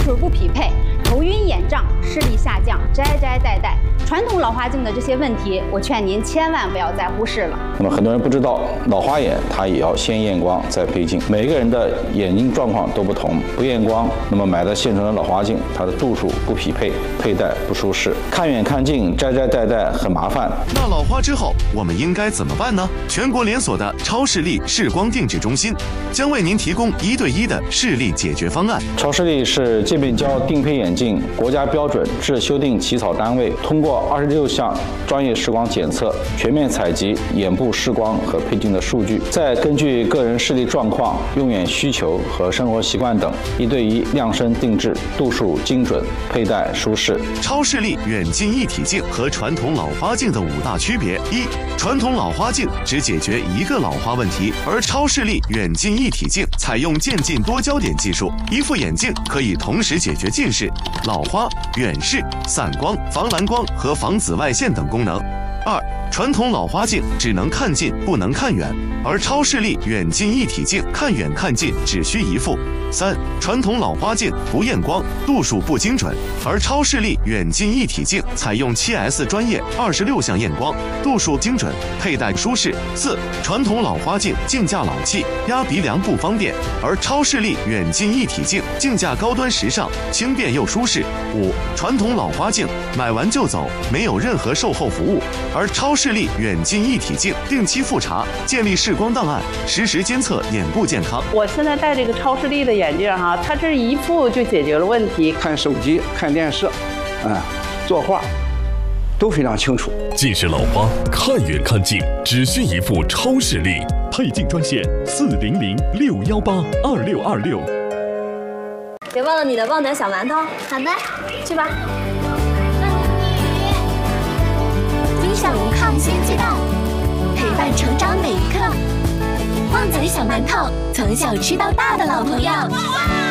数不匹配、头晕眼胀、视力下降、摘戴。传统老花镜的这些问题，我劝您千万不要再忽视了。 那么很多人不知道，老花眼它也要先验光再配镜。每个人的眼睛状况都不同，不验光，那么买的现成的老花镜，它的度数不匹配，佩戴不舒适，看远看近、摘戴很麻烦。 那老花之后，我们应该怎么办呢？全国连锁的超视力视光定制中心将为您提供1对1的视力解决方案。 超视力是界面胶定配眼镜国家标准制修订起草单位，通过26项专业视光检测，全面采集眼部视光和配镜的数据，再根据个人视力状况、用眼需求和生活习惯等，1对1量身定制，度数精准，佩戴舒适。 超视力远近一体镜和传统老花镜的5大区别：一、传统老花镜只解决一个老花问题，而超视力远近一体镜采用渐近多焦点技术，一副眼镜可以同时解决近视、老花、远视、散光、防蓝光和防紫外线等功能。2、传统老花镜只能看近不能看远，而超视力远近一体镜看远看近只需一副。3、传统老花镜不验光，度数不精准，而超视力远近一体镜采用7S 专业26项验光，度数精准，佩戴舒适。4、传统老花镜镜架老气，压鼻梁不方便，而超视力远近一体镜镜架高端时尚，轻便又舒适。5、传统老花镜买完就走，没有任何售后服务，而超视力远近一体镜定期复查，建立视光档案，实时监测眼部健康。 我现在戴这个超视力的眼镜哈，它这一副就解决了问题。 看手机、看电视，作画都非常清楚。 近视老花看远看近只需一副超视力，配镜专线400-618-2626。 别忘了你的旺仔小馒头。 好的， 去吧。 分享抗新鸡蛋，陪伴成长每一刻。旺仔小馒头，从小吃到大的老朋友。